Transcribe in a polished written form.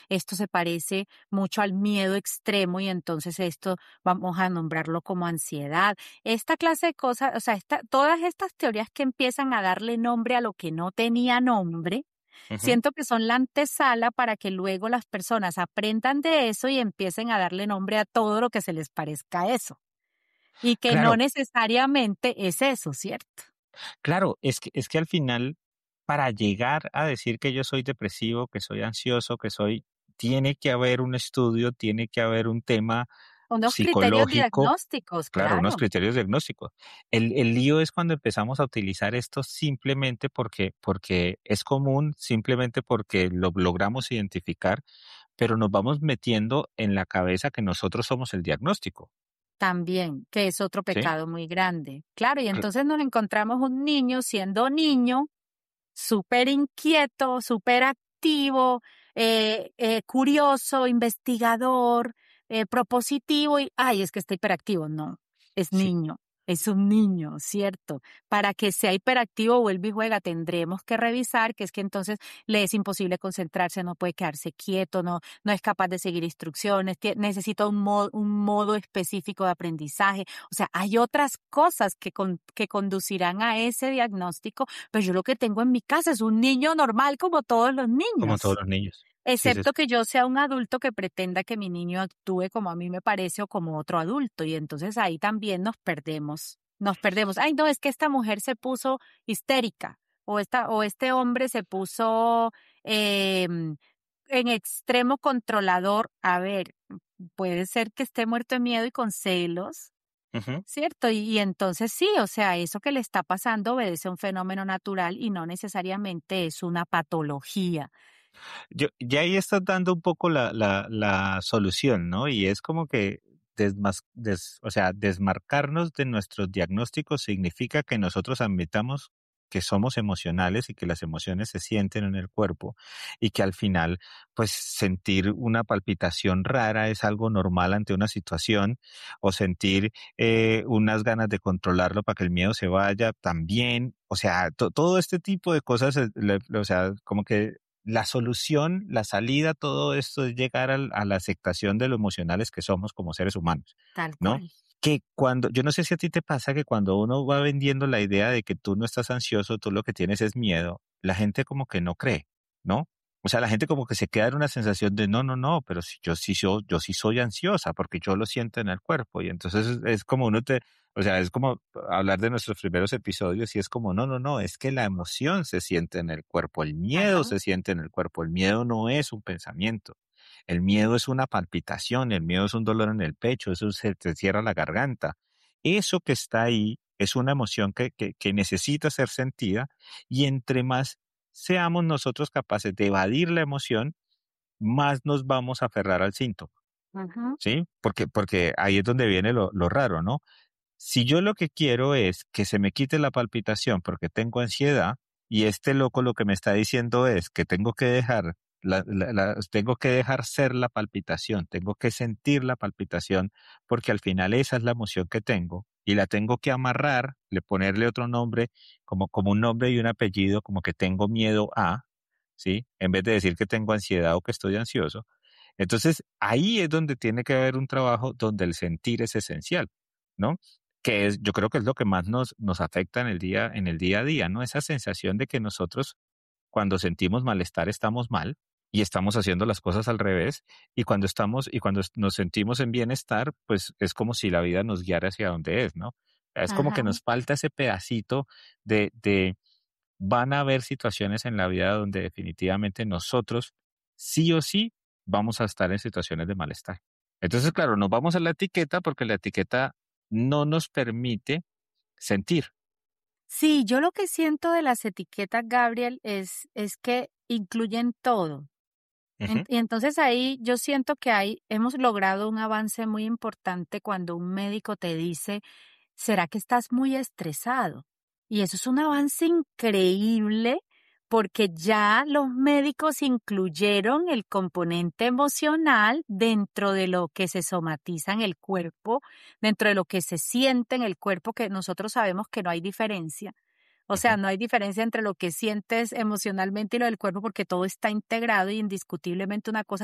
esto se parece mucho al miedo extremo y entonces esto vamos a nombrarlo como ansiedad. Esta clase de cosas, o sea, todas estas teorías que empiezan a darle nombre a lo que no tenía nombre, Ujú. siento que son la antesala para que luego las personas aprendan de eso y empiecen a darle nombre a todo lo que se les parezca a eso. Y que no Claro, necesariamente es eso, ¿cierto? claro, es que al final, para llegar a decir que yo soy depresivo, que soy ansioso, tiene que haber un estudio, tiene que haber un tema Unos criterios psicológico. diagnósticos, Claro, unos claro. criterios diagnósticos. El lío es cuando empezamos a utilizar esto simplemente porque es común, simplemente porque lo logramos identificar, pero nos vamos metiendo en la cabeza que nosotros somos el diagnóstico, También, que es otro ¿sí? pecado muy grande. Claro, y Cl- entonces nos encontramos un niño siendo niño, súper inquieto, súper activo, curioso, investigador, propositivo y, ay, es que está hiperactivo. No, es Sí, niño, es un niño, ¿cierto? Para que sea hiperactivo, vuelve y juega, tendremos que revisar que es que entonces le es imposible concentrarse, no puede quedarse quieto, no es capaz de seguir instrucciones, necesita un modo específico de aprendizaje. O sea, hay otras cosas que conducirán a ese diagnóstico, pues yo lo que tengo en mi casa es un niño normal como todos los como todos niños, los niños. Sí, sí, sí. excepto que yo sea un adulto que pretenda que mi niño actúe como a mí me parece o como otro adulto y entonces ahí también nos perdemos. Nos perdemos. Ay, no, es que esta mujer se puso histérica o este hombre se puso en extremo controlador. A ver, puede ser que esté muerto de miedo y con celos. Ujú. ¿Cierto? Y entonces sí, o sea, eso que le está pasando obedece a un fenómeno natural y no necesariamente es una patología. Ya ahí estás dando un poco la solución, ¿no? Y es como que o sea, desmarcarnos de nuestros diagnósticos significa que nosotros admitamos que somos emocionales y que las emociones se sienten en el cuerpo y que al final, pues sentir una palpitación rara es algo normal ante una situación o sentir unas ganas de controlarlo para que el miedo se vaya también. O sea, todo este tipo de cosas, o sea, como que la solución, la salida, todo esto es llegar a la aceptación de lo emocionales que somos como seres humanos, Tal ¿no? cual. Que yo no sé si a ti te pasa que cuando uno va vendiendo la idea de que tú no estás ansioso, tú lo que tienes es miedo, la gente como que no cree, ¿no? O sea, la gente como que se queda en una sensación de no, no, no, pero si yo sí soy ansiosa porque yo lo siento en el cuerpo. Y entonces es como o sea, es como hablar de nuestros primeros episodios y es como, no, no, no, es que la emoción se siente en el cuerpo, el miedo Ajá. se siente en el cuerpo, el miedo no es un pensamiento, el miedo es una palpitación, el miedo es un dolor en el pecho, eso se te cierra la garganta. Eso que está ahí es una emoción que necesita ser sentida y entre más seamos nosotros capaces de evadir la emoción, más nos vamos a aferrar al síntoma, Ujú. ¿sí? Porque ahí es donde viene lo raro, ¿no? Si yo lo que quiero es que se me quite la palpitación porque tengo ansiedad y este loco lo que me está diciendo es que tengo que dejar tengo que dejar ser la palpitación, tengo que sentir la palpitación porque al final esa es la emoción que tengo y la tengo que amarrar, ponerle otro nombre como un nombre y un apellido, como que tengo miedo a, ¿sí? En vez de decir que tengo ansiedad o que estoy ansioso. Entonces, ahí es donde tiene que haber un trabajo donde el sentir es esencial, ¿no? Yo creo que es lo que más nos afecta en el día a día, ¿no? Esa sensación de que nosotros cuando sentimos malestar estamos mal y estamos haciendo las cosas al revés y cuando nos sentimos en bienestar, pues es como si la vida nos guiara hacia donde es, ¿no? Es como que Ajá. nos falta ese pedacito de van a haber situaciones en la vida donde definitivamente nosotros sí o sí vamos a estar en situaciones de malestar. Entonces, claro, nos vamos a la etiqueta porque la etiqueta no nos permite sentir. Sí, yo lo que siento de las etiquetas, Gabriel, es que incluyen todo. Ujú. Y entonces ahí yo siento que hemos logrado un avance muy importante cuando un médico te dice, ¿será que estás muy estresado? Y eso es un avance increíble porque ya los médicos incluyeron el componente emocional dentro de lo que se somatiza en el cuerpo, dentro de lo que se siente en el cuerpo, que nosotros sabemos que no hay diferencia. O sea, Ujú. no hay diferencia entre lo que sientes emocionalmente y lo del cuerpo porque todo está integrado y indiscutiblemente una cosa